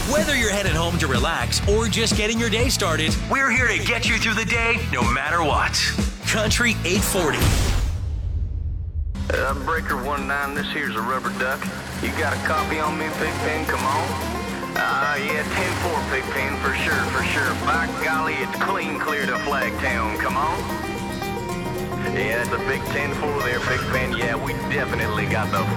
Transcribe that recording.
Whether you're headed home to relax or just getting your day started, we're here to get you through the day no matter what. Country 840. Breaker 19, this here's a rubber duck. You got a copy on me, Pigpen? Come on. Yeah, 10-4, Pigpen, for sure. By golly, it's clear to Flagtown. Come on. Yeah, it's a big 10-4 there, Pigpen. Yeah, we definitely got the